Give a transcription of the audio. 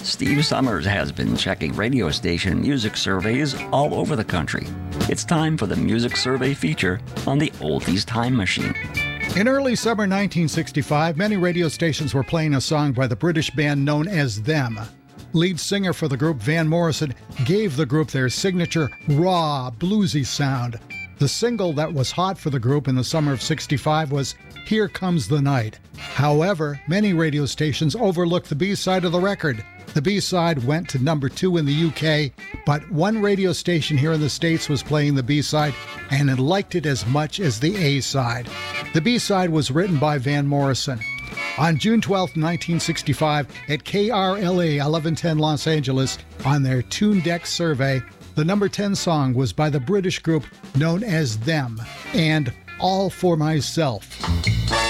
Steve Summers has been checking radio station music surveys all over the country. It's time for the Music Survey feature on the Oldies Time Machine. In early summer 1965, many radio stations were playing a song by the British band known as Them. Lead singer for the group, Van Morrison, gave the group their signature raw, bluesy sound. The single that was hot for the group in the summer of '65 was Here Comes the Night. However, many radio stations overlooked the B-side of the record. The B-side went to number 2 in the UK, but one radio station here in the States was playing the B-side and it liked it as much as the A-side. The B-side was written by Van Morrison. On June 12, 1965, at KRLA 1110 Los Angeles, on their Tune Deck survey, the number 10 song was by the British group known as Them, and All for Myself.